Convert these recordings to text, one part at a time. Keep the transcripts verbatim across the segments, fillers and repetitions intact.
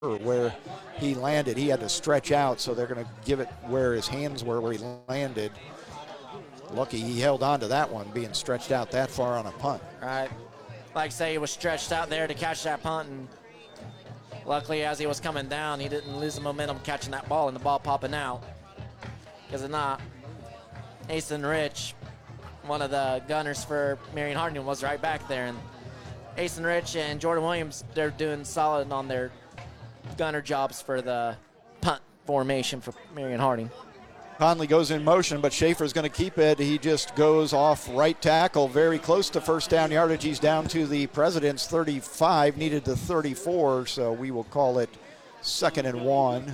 where he landed. He had to stretch out, so they're going to give it where his hands were, where he landed. Lucky he held on to that one, being stretched out that far on a punt. Right. Like I say, he was stretched out there to catch that punt, and luckily as he was coming down, he didn't lose the momentum catching that ball and the ball popping out. Because if not, Asen Rich, one of the gunners for Marion Harding, was right back there. And Asen Rich and Jordan Williams, they're doing solid on their gunner jobs for the punt formation for Marion Harding. Conley goes in motion, but Schaefer's going to keep it. He just goes off right tackle, very close to first down yardage. He's down to the President's thirty-five, needed the thirty-four, so we will call it second and one.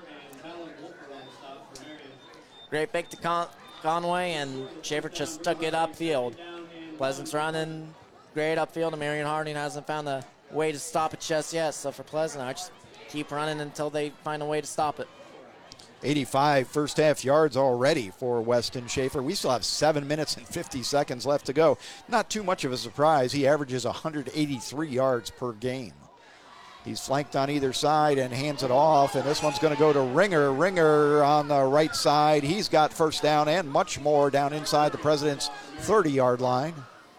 Great pick to Con- Conway, and Schaefer just took it upfield. Pleasant's running great upfield, and Marion Harding hasn't found a way to stop it just yet. So for Pleasant, I just keep running until they find a way to stop it. eighty-five first half yards already for Weston Schaefer. We still have seven minutes and fifty seconds left to go. Not too much of a surprise. He averages one hundred eighty-three yards per game. He's flanked on either side and hands it off, and this one's going to go to Ringer. Ringer on the right side. He's got first down and much more down inside the President's thirty-yard line.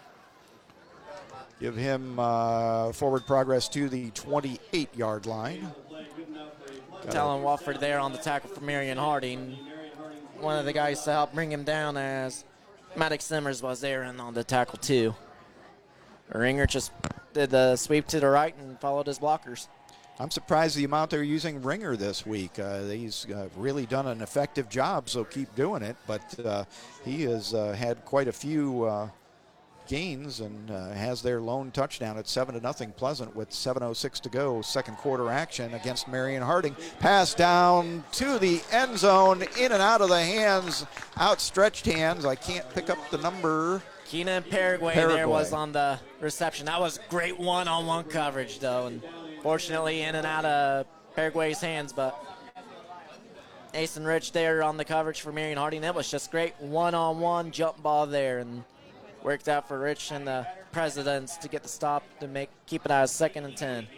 Give him uh, forward progress to the twenty-eight-yard line. Talon Wofford there on the tackle for Marion Harding. One of the guys to help bring him down, as Maddox Simmers was there and on the tackle too. Ringer just did the sweep to the right and followed his blockers. I'm surprised the amount they're using Ringer this week. Uh, he's uh, really done an effective job, so keep doing it. But uh, he has uh, had quite a few uh, gains and uh, has their lone touchdown at seven to nothing Pleasant with seven oh six to go. Second quarter action against Marion Harding. Pass down to the end zone, in and out of the hands, outstretched hands. I can't pick up the number. Keenan Paraguay, Paraguay there was on the reception. That was great one-on-one coverage, though, and fortunately in and out of Paraguay's hands. But Asen Rich there on the coverage for Marion Harding. That was just great one-on-one jump ball there, and worked out for Rich and the Presidents to get the stop to make keep it out second and ten.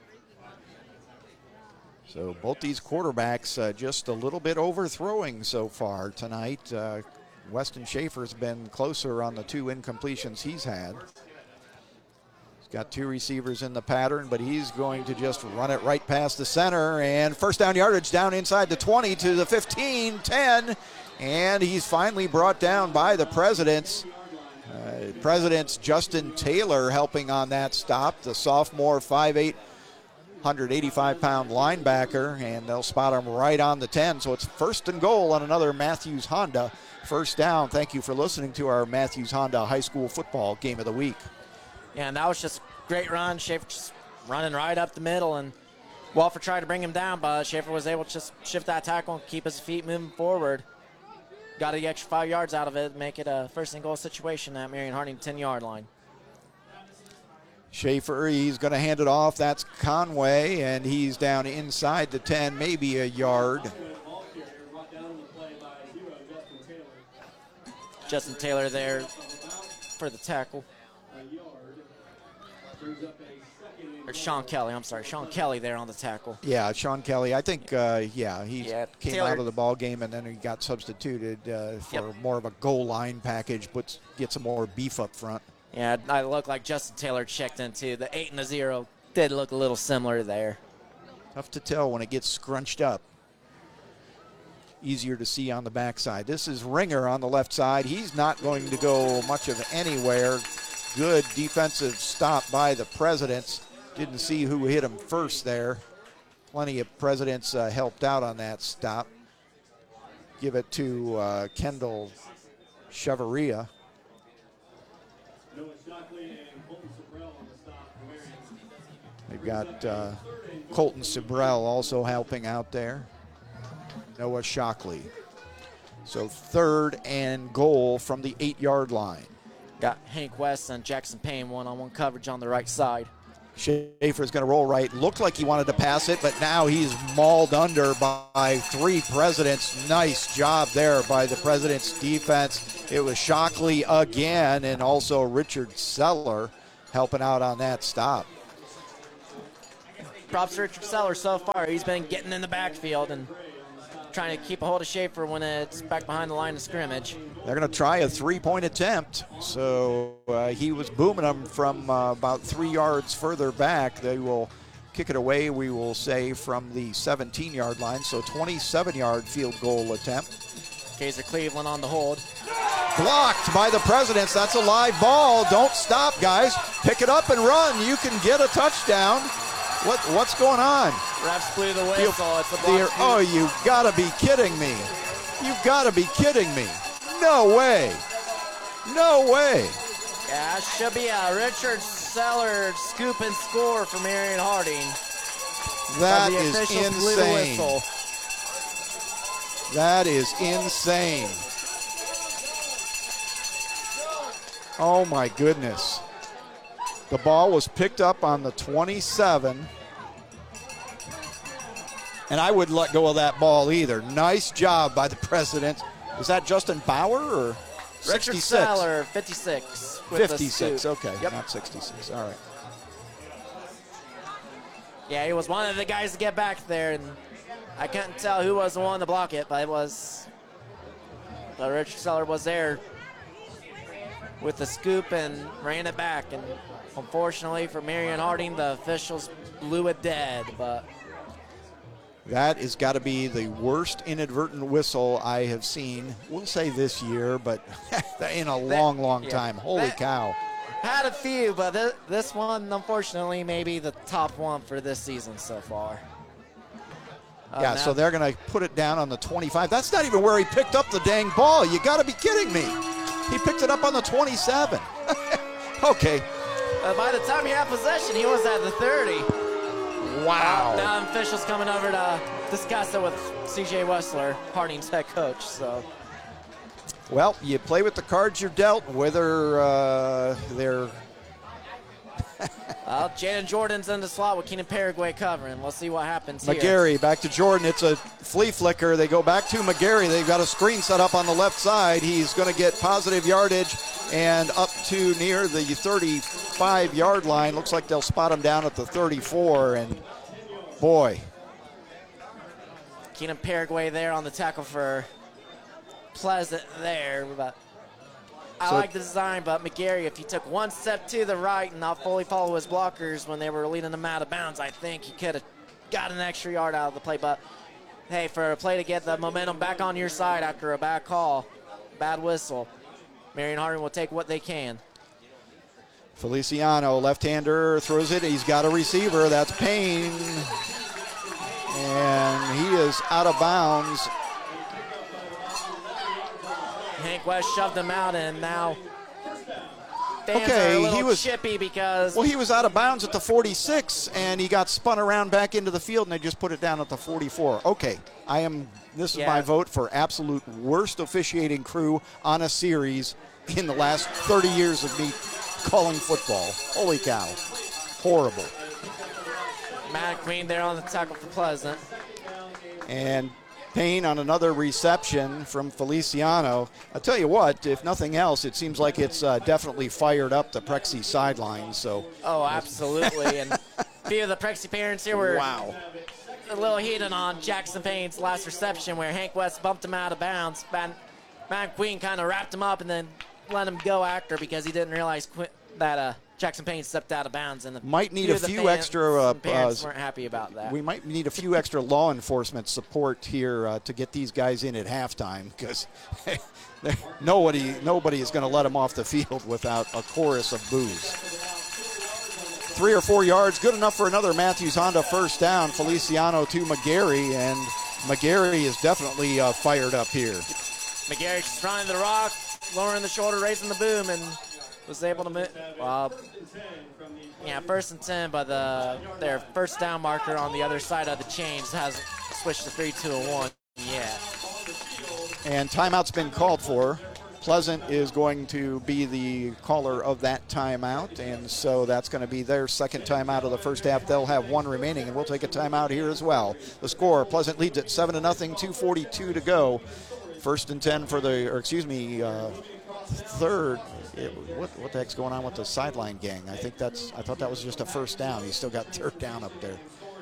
So both these quarterbacks uh, just a little bit overthrowing so far tonight. Uh, Weston Schaefer's been closer on the two incompletions he's had. He's got two receivers in the pattern, but he's going to just run it right past the center. And first down yardage down inside the twenty to the fifteen, ten. And he's finally brought down by the Presidents. Uh, President's Justin Taylor helping on that stop, the sophomore five eight, one hundred eighty-five pound linebacker, and they'll spot him right on the ten. So it's first and goal on another Matthews Honda first down. Thank you for listening to our Matthews Honda High School Football Game of the Week. Yeah, and that was just a great run. Schaefer just running right up the middle, and Wofford tried to bring him down, but Schaefer was able to just shift that tackle and keep his feet moving forward. Got the extra five yards out of it, make it a first and goal situation at Marion Harding ten-yard line. Schaefer, he's going to hand it off. That's Conway, and he's down inside the ten, maybe a yard. Justin Taylor there for the tackle. Or Sean Kelly, I'm sorry. Sean Kelly there on the tackle. Yeah, Sean Kelly. I think, uh, yeah, he yeah, came Taylor. out of the ball game, and then he got substituted uh, for Yep. more of a goal line package, but get some more beef up front. Yeah, I look like Justin Taylor checked in too. The eight and the zero did look a little similar there. Tough to tell when it gets scrunched up. Easier to see on the backside. This is Ringer on the left side. He's not going to go much of anywhere. Good defensive stop by the Presidents. Didn't see who hit him first there. Plenty of Presidents uh, helped out on that stop. Give it to uh, Kendall Cheveria. They've got uh, Colton Sabrell also helping out there. Noah Shockley. So third and goal from the eight-yard line. Got Hank West and Jackson Payne one-on-one coverage on the right side. Schaefer's going to roll right. Looked like he wanted to pass it, but now he's mauled under by three Presidents. Nice job there by the Presidents' defense. It was Shockley again, and also Richard Seller helping out on that stop. props to Richard Sellers so far. He's been getting in the backfield and trying to keep a hold of Schaefer when it's back behind the line of scrimmage. They're going to try a three-point attempt. So uh, he was booming them from uh, about three yards further back. They will kick it away, we will say, from the seventeen-yard line. So twenty-seven-yard field goal attempt. Kaiser Cleveland on the hold. Blocked by the Presidents. That's a live ball. Don't stop, guys. Pick it up and run. You can get a touchdown. What What's going on? Refs blew the whistle. It's a block. Oh, you gotta be kidding me. You gotta be kidding me. No way. No way. Yeah, it should be a Richard Sellers scoop and score for Marion Harding. That the is officials blew the insane. whistle. That is insane. Oh my goodness. The ball was picked up on the twenty-seven. And I wouldn't let go of that ball either. Nice job by the President. Is that Justin Bauer or Richard sixty-six? Seller, fifty-six. With fifty-six, the scoop. okay, Yep. not sixty-six. All right. Yeah, he was one of the guys to get back there, and I couldn't tell who was the one to block it, but it was. But Richard Seller was there with the scoop and ran it back, and unfortunately for Marion Harding, the officials blew it dead. But that has got to be the worst inadvertent whistle I have seen. We'll say this year, but in a long, long yeah, time. Holy that, cow. Had a few, but th- this one, unfortunately, maybe the top one for this season so far. Uh, yeah, now, so they're going to put it down on the twenty-five. That's not even where he picked up the dang ball. You got to be kidding me. He picked it up on the twenty-seven. Okay. Uh, by the time he had possession, he was at the thirty. Wow. Uh, now officials coming over to discuss it with C J Wessler, Harding's head coach. So, Well, you play with the cards you're dealt, whether uh, they're well, Jaden Jordan's in the slot with Keenan Paraguay covering. We'll see what happens here. McGarry back to Jordan. It's a flea flicker. They go back to McGarry. They've got a screen set up on the left side. He's going to get positive yardage and up to near the thirty-five-yard line. Looks like they'll spot him down at the thirty-four. And boy, Keenan Paraguay there on the tackle for Pleasant there. But I So- like the design, but McGarry, if he took one step to the right and not fully follow his blockers when they were leading him out of bounds, I think he could have got an extra yard out of the play. But, hey, for a play to get the momentum back on your side after a bad call, bad whistle, Marion Harding will take what they can. Feliciano, left-hander, throws it. He's got a receiver. That's Payne. And he is out of bounds. Hank West shoved him out, and now fans Okay, are a little he was- chippy because Well, he was out of bounds at the forty-six, and he got spun around back into the field, and they just put it down at the forty-four. Okay, I am. This is Yeah. my vote for absolute worst officiating crew on a series in the last thirty years of me calling football. Holy cow. Horrible. Matt Green there on the tackle for Pleasant. And Payne on another reception from Feliciano. I tell you what, if nothing else, it seems like it's uh, definitely fired up the Prexy sideline. So, Oh, absolutely. And a few of the Prexy parents here were wow. a little heated on Jackson Payne's last reception where Hank West bumped him out of bounds. Matt, Matt Queen kind of wrapped him up and then let him go after because he didn't realize qu- that uh, Jackson Payne stepped out of bounds. And the Might need few a of the few fans extra, uh, and parents uh, weren't happy about that. We might need a few extra law enforcement support here uh, to get these guys in at halftime because nobody nobody is going to let them off the field without a chorus of boos. Three or four yards, good enough for another Matthews Honda first down. Feliciano to McGarry, and McGarry is definitely uh, fired up here. McGarry just running the rock, lowering the shoulder, raising the boom, and was able to move. Well, yeah, first and ten, but the, their first down marker on the other side of the chains hasn't switched to three, two, and one yet. And timeout's been called for. Pleasant is going to be the caller of that timeout, and so that's going to be their second timeout of the first half. They'll have one remaining, and we'll take a timeout here as well. The score, Pleasant leads at seven to nothing, two forty-two to go. First and ten for the, or excuse me, uh, third. It, what, what the heck's going on with the sideline gang? I think that's, I thought that was just a first down. He's still got third down up there.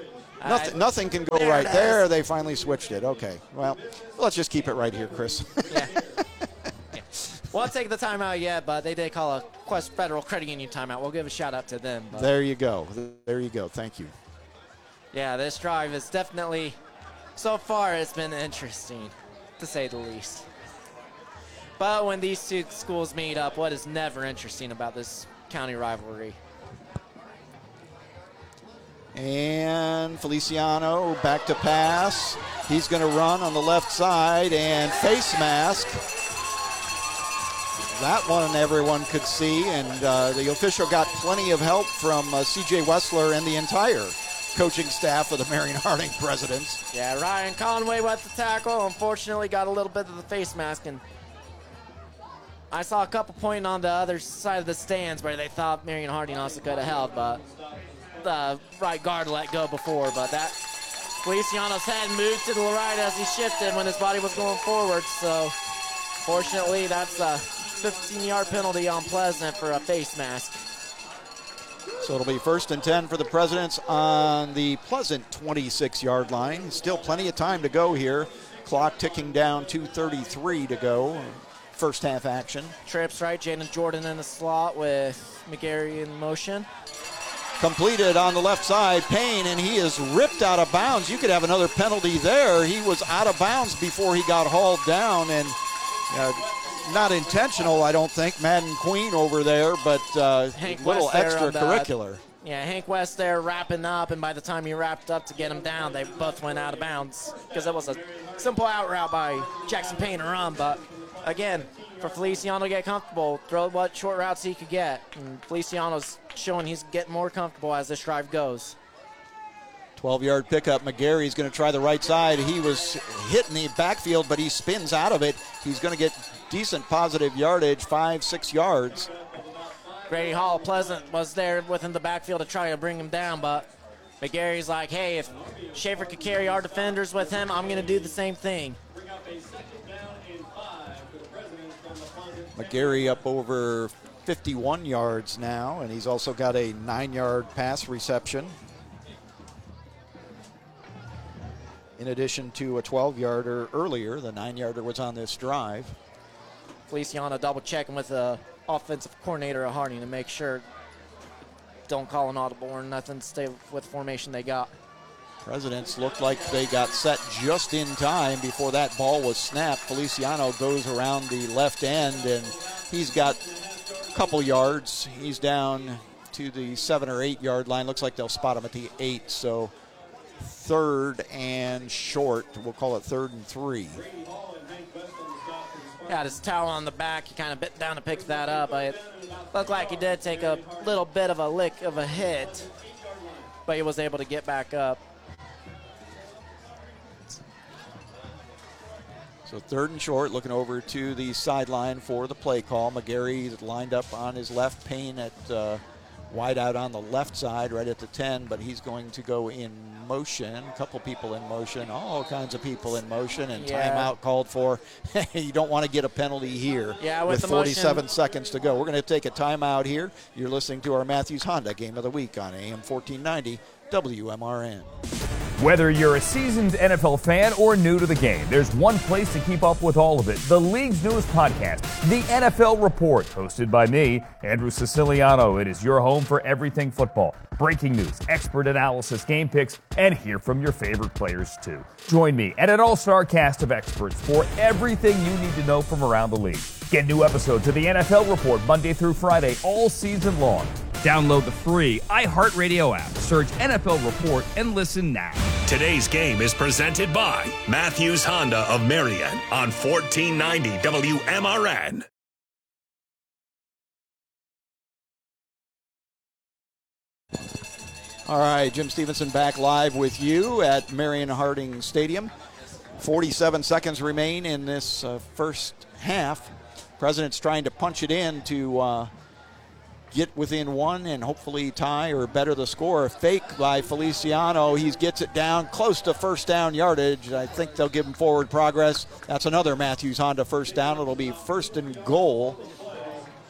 Nothing, Uh, nothing can go there right it is. there. They finally switched it. Okay. Well, let's just keep it right here, Chris. Yeah. yeah. Won't take the timeout yet, but they did call a Quest Federal Credit Union timeout. We'll give a shout out to them. But There you go. There you go. Thank you. yeah, this drive is definitely, so far, it's been interesting, to say the least. But when these two schools meet up, what is never interesting about this county rivalry? And Feliciano back to pass. He's going to run on the left side and face mask. That one everyone could see, and uh, the official got plenty of help from uh, C J Wessler and the entire coaching staff of the Marion Harding Presidents. Yeah, Ryan Conway with the tackle. Unfortunately, got a little bit of the face mask, and I saw a couple pointing on the other side of the stands where they thought Marion Harding also could have held, but the right guard let go before. But that Feliciano's head moved to the right as he shifted when his body was going forward. So, fortunately, that's a fifteen-yard penalty on Pleasant for a face mask. So it'll be first and ten for the Presidents on the Pleasant twenty-six-yard line. Still plenty of time to go here. Clock ticking down, two thirty-three to go. First half action. Trips right, Jaden Jordan in the slot with McGarry in motion. Completed on the left side, Payne, and he is ripped out of bounds. You could have another penalty there. He was out of bounds before he got hauled down, and uh, not intentional, I don't think. Madden Queen over there, but uh, a little extracurricular. Yeah, Hank West there wrapping up, and by the time he wrapped up to get him down, they both went out of bounds because it was a simple out route by Jackson Payne to run. But again, for Feliciano to get comfortable, throw what short routes he could get. And Feliciano's showing he's getting more comfortable as this drive goes. twelve-yard pickup. McGarry's going to try the right side. He was hitting the backfield, but he spins out of it. He's going to get decent positive yardage, five, six yards. Grady Hall Pleasant was there within the backfield to try to bring him down, but McGarry's like, hey, if Schaefer could carry our defenders with him, I'm going to do the same thing. McGarry up over fifty-one yards now, and he's also got a nine-yard pass reception, in addition to a twelve-yarder earlier. The nine-yarder was on this drive. Feliciano double checking with the offensive coordinator of Harding to make sure don't call an audible or nothing, stay with the formation they got. Presidents looked like they got set just in time before that ball was snapped. Feliciano goes around the left end, and he's got a couple yards. He's down to the seven or eight yard line. Looks like they'll spot him at the eight, so third and short. We'll call it third and three. Got his towel on the back. He kind of bit down to pick that up. It looked like he did take a little bit of a lick of a hit, but he was able to get back up. So third and short, looking over to the sideline for the play call. McGarry lined up on his left, Payne at uh, wide out on the left side, right at the ten, but he's going to go in motion. A couple people in motion, all kinds of people in motion, and Yeah. timeout called for. You don't want to get a penalty here Yeah, with the forty-seven motion. seconds to go. We're going to take a timeout here. You're listening to our Matthews Honda Game of the Week on A M fourteen ninety W M R N. Whether you're a seasoned N F L fan or new to the game, there's one place to keep up with all of it. The league's newest podcast, The N F L Report, hosted by me, Andrew Siciliano. It is your home for everything football. Breaking news, expert analysis, game picks, and hear from your favorite players too. Join me and an all-star cast of experts for everything you need to know from around the league. Get new episodes of The N F L Report Monday through Friday all season long. Download the free iHeartRadio app, search N F L Report, and listen now. Today's game is presented by Matthews Honda of Marion on fourteen ninety W M R N. All right, Jim Stevenson back live with you at Marion Harding Stadium. forty-seven seconds remain in this uh, first half. President's trying to punch it in to uh, get within one and hopefully tie or better the score. A fake by Feliciano. He gets it down close to first down yardage. I think they'll give him forward progress. That's another Matthews Honda first down. It'll be first and goal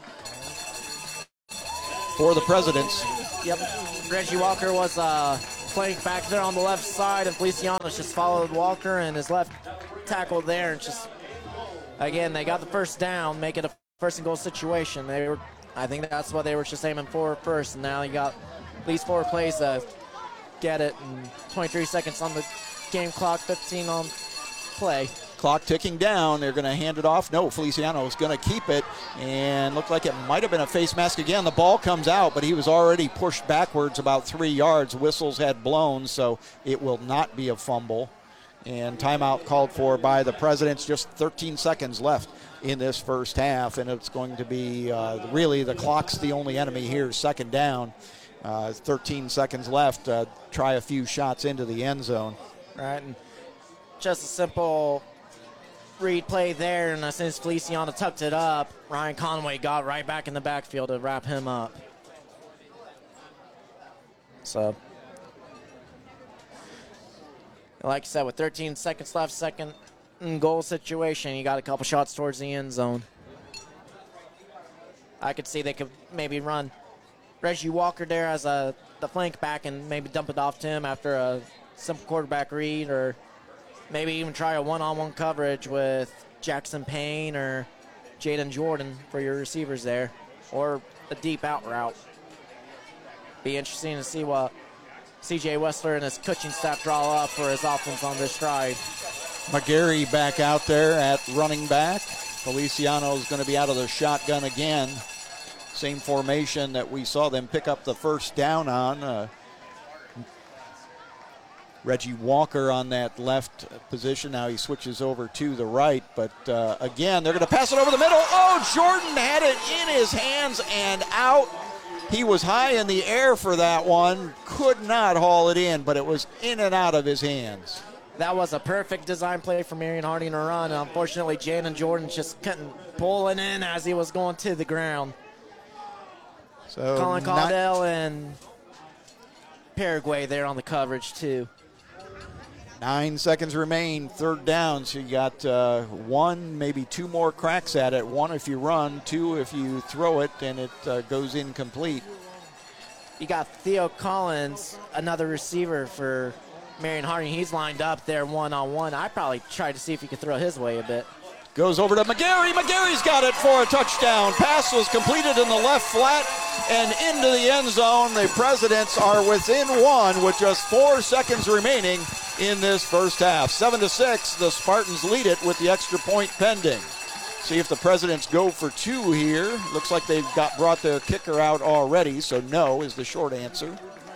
for the Presidents. Yep. Reggie Walker was uh, flank back there on the left side, and Feliciano's just followed Walker and his left tackle there, and just, again, they got the first down, make it a first and goal situation. They were, I think that's what they were just aiming for first, and now you got at least four plays to get it, and twenty-three seconds on the game clock, fifteen on play. Clock ticking down. They're going to hand it off. No, Feliciano is going to keep it, and looked like it might have been a face mask again. The ball comes out, but he was already pushed backwards about three yards. Whistles had blown, so it will not be a fumble. And timeout called for by the Presidents. Just thirteen seconds left in this first half, and it's going to be uh, really the clock's the only enemy here. Second down, uh, thirteen seconds left. Uh, try a few shots into the end zone. Right, and just a simple read play there, and as soon as Feliciano tucked it up, Ryan Conway got right back in the backfield to wrap him up. So, like I said, with thirteen seconds left, second and goal situation, you got a couple shots towards the end zone. I could see they could maybe run Reggie Walker there as a the flank back and maybe dump it off to him after a simple quarterback read, or maybe even try a one-on-one coverage with Jackson Payne or Jaden Jordan for your receivers there, or a deep out route. Be interesting to see what C J Wessler and his coaching staff draw up for his offense on this drive. McGarry back out there at running back. Feliciano is going to be out of the shotgun again. Same formation that we saw them pick up the first down on. Uh, Reggie Walker on that left position. Now he switches over to the right. But uh, again, they're going to pass it over the middle. Oh, Jordan had it in his hands and out. He was high in the air for that one. Could not haul it in, but it was in and out of his hands. That was a perfect design play for Marion Harding to run. Unfortunately, Jaden Jordan just couldn't pull it in as he was going to the ground. So Colin Caudell and Paraguay there on the coverage, too. Nine seconds remain, third down. So you got uh, one, maybe two more cracks at it. One if you run, two if you throw it, and it uh, goes incomplete. You got Theo Collins, another receiver for Marion Harding. He's lined up there one-on-one. I probably tried to see if he could throw his way a bit. Goes over to McGarry. McGarry's got it for a touchdown. Pass was completed in the left flat and into the end zone. The Presidents are within one with just four seconds remaining in this first half. Seven to six, the Spartans lead it with the extra point pending. See if the Presidents go for two here. Looks like they've got brought the kicker out already, so no is the short answer.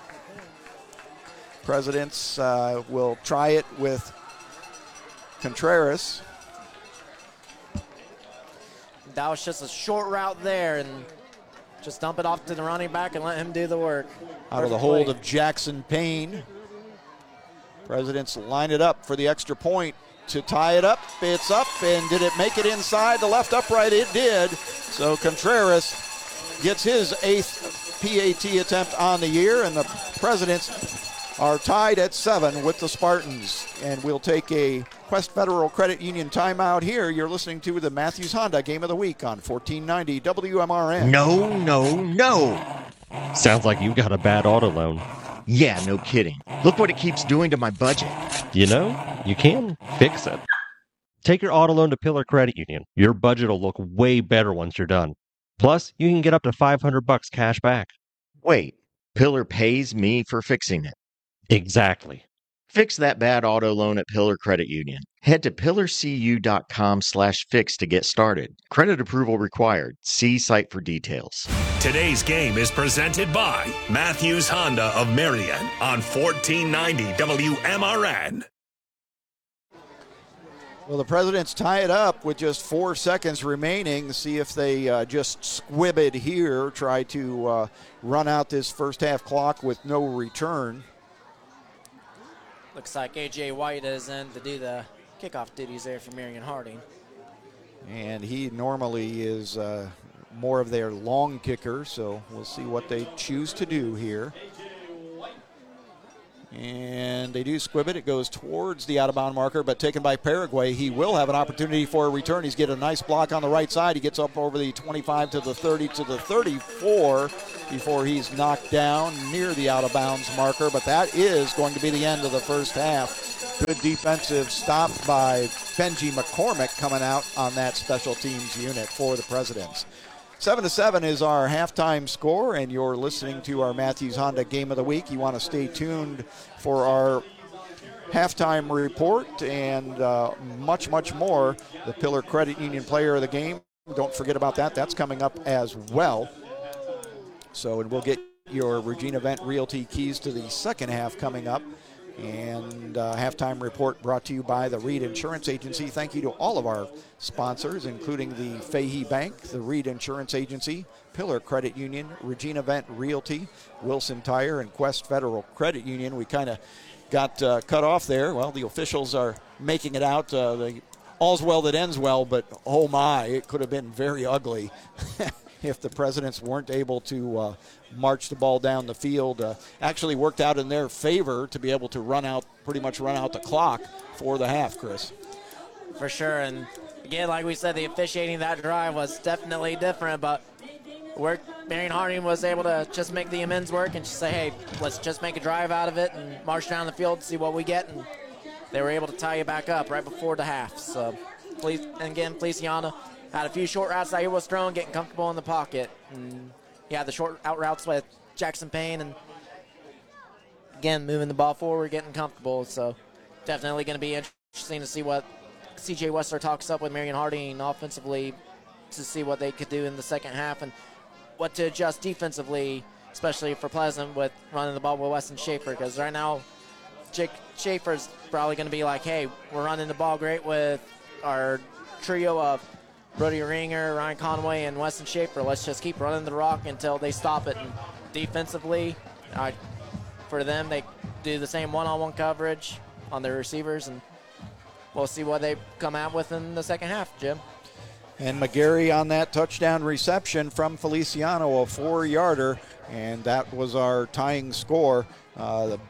Presidents uh, will try it with Contreras. That was just a short route there, and just dump it off to the running back and let him do the work. Out of the hold of Jackson Payne. Presidents line it up for the extra point to tie it up. It's up, and did it make it inside the left upright? It did. So Contreras gets his eighth P A T attempt on the year, and the Presidents are tied at seven with the Spartans. And we'll take a Quest Federal Credit Union timeout here. You're listening to the Matthews Honda Game of the Week on fourteen ninety W M R N. No, no, no. Sounds like you've got a bad auto loan. Yeah, no kidding. Look what it keeps doing to my budget. You know, you can fix it. Take your auto loan to Pillar Credit Union. Your budget will look way better once you're done. Plus, you can get up to five hundred bucks cash back. Wait, Pillar pays me for fixing it. Exactly. Fix that bad auto loan at Pillar Credit Union. Head to pillarcu.com slash fix to get started. Credit approval required. See site for details. Today's game is presented by Matthews Honda of Marion on fourteen ninety W M R N. Well, the Presidents tie it up with just four seconds remaining. See if they uh, just squib it here, try to uh, run out this first half clock with no return. Looks like A J White is in to do the kickoff duties there for Marion Harding. And he normally is uh, more of their long kicker, so we'll see what they choose to do here. And they do squib it. It goes towards the out-of-bound marker, but taken by Paraguay. He will have an opportunity for a return. He's getting a nice block on the right side. He gets up over the twenty-five to the thirty to the thirty-four before he's knocked down near the out-of-bounds marker. But that is going to be the end of the first half. Good defensive stop by Benji McCormick coming out on that special teams unit for the Presidents. Seven to seven is our halftime score, and you're listening to our Matthews Honda Game of the Week. You want to stay tuned for our halftime report and uh, much, much more. The Pillar Credit Union Player of the Game. Don't forget about that. That's coming up as well. So, and we'll get your Regina Vent Realty keys to the second half coming up. And uh, halftime report brought to you by the Reed Insurance Agency. Thank you to all of our sponsors, including the Fahey Bank, the Reed Insurance Agency, Pillar Credit Union, Regina Vent Realty, Wilson Tire, and Quest Federal Credit Union. We kind of got uh, cut off there. Well, the officials are making it out. Uh, the, all's well that ends well, but oh my, it could have been very ugly if the Presidents weren't able to uh, march the ball down the field. Uh, actually worked out in their favor to be able to run out, pretty much run out the clock for the half, Chris. For sure, and again, like we said, the officiating that drive was definitely different, but work, Marion Harding was able to just make the amends work and just say, hey, let's just make a drive out of it and march down the field, see what we get, and they were able to tie it back up right before the half. So, please, and again, Feliciano had a few short routes that he was throwing, getting comfortable in the pocket. And he had the short out routes with Jackson Payne, and again, moving the ball forward, getting comfortable. So definitely going to be interesting to see what C J Wessler talks up with Marion Harding offensively to see what they could do in the second half and what to adjust defensively, especially for Pleasant with running the ball with Weston Schaefer. Because right now, Jake Schaefer's probably going to be like, hey, we're running the ball great with our trio of Brody Ringer, Ryan Conway, and Weston Schaefer. Let's just keep running the rock until they stop it. And defensively, uh, for them, they do the same one-on-one coverage on their receivers, and we'll see what they come out with in the second half, Jim. And McGarry on that touchdown reception from Feliciano, a four-yarder, and that was our tying score. Uh, the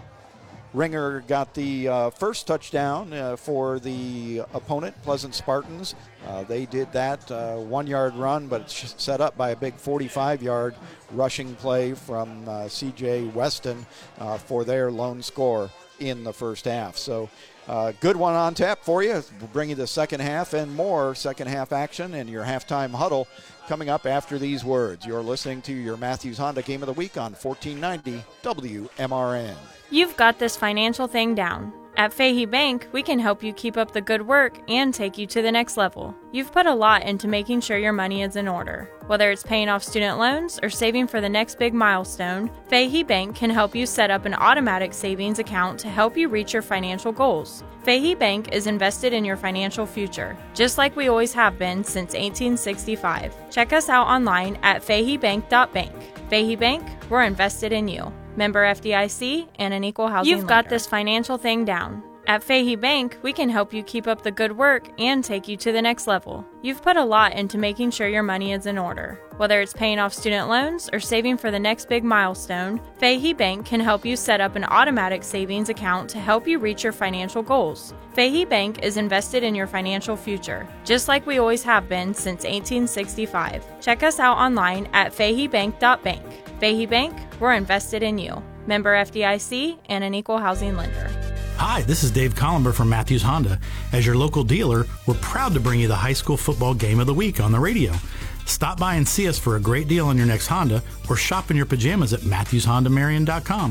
Ringer got the uh, first touchdown uh, for the opponent, Pleasant Spartans. Uh, they did that uh, one-yard run, but it's set up by a big forty-five-yard rushing play from uh, C J Weston uh, for their lone score in the first half. So uh, good one on tap for you. We'll bring you the second half and more second half action and your halftime huddle coming up after these words. You're listening to your Matthews Honda Game of the Week on fourteen ninety W M R N. You've got this financial thing down. At Fahey Bank, we can help you keep up the good work and take you to the next level. You've put a lot into making sure your money is in order. Whether it's paying off student loans or saving for the next big milestone, Fahey Bank can help you set up an automatic savings account to help you reach your financial goals. Fahey Bank is invested in your financial future, just like we always have been since eighteen sixty-five. Check us out online at fahey bank dot bank. Fahey Bank, we're invested in you. Member F D I C and an equal housing You've lender. got this financial thing down. At Fahey Bank, we can help you keep up the good work and take you to the next level. You've put a lot into making sure your money is in order. Whether it's paying off student loans or saving for the next big milestone, Fahey Bank can help you set up an automatic savings account to help you reach your financial goals. Fahey Bank is invested in your financial future, just like we always have been since eighteen sixty-five. Check us out online at fahey bank dot bank. Fahey Bank, we're invested in you. Member F D I C and an equal housing lender. Hi, this is Dave Collimber from Matthews Honda. As your local dealer, we're proud to bring you the high school football game of the week on the radio. Stop by and see us for a great deal on your next Honda, or shop in your pajamas at matthews honda marion dot com.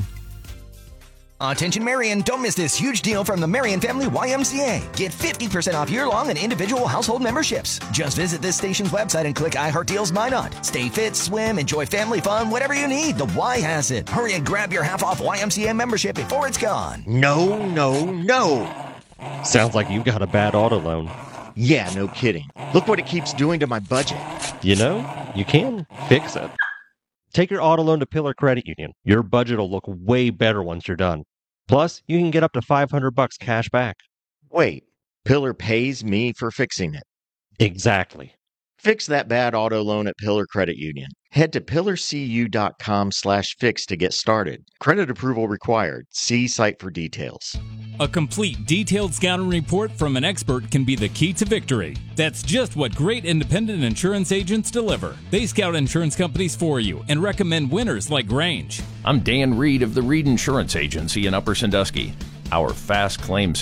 Attention Marion, don't miss this huge deal from the Marion Family Y M C A. Get fifty percent off year-long and individual household memberships. Just visit this station's website and click I Heart Deals Minot. Stay fit, swim, enjoy family fun, whatever you need, the Y has it. Hurry and grab your half-off Y M C A membership before it's gone. No, no, no. Sounds like you've got a bad auto loan. Yeah, no kidding. Look what it keeps doing to my budget. You know, you can fix it. Take your auto loan to Pillar Credit Union. Your budget will look way better once you're done. Plus, you can get up to five hundred bucks cash back. Wait, Pillar pays me for fixing it. Exactly. Fix that bad auto loan at Pillar Credit Union. Head to pillarcu.com slash fix to get started. Credit approval required. See site for details. A complete, detailed scouting report from an expert can be the key to victory. That's just what great independent insurance agents deliver. They scout insurance companies for you and recommend winners like Grange. I'm Dan Reed of the Reed Insurance Agency in Upper Sandusky. Our fast claims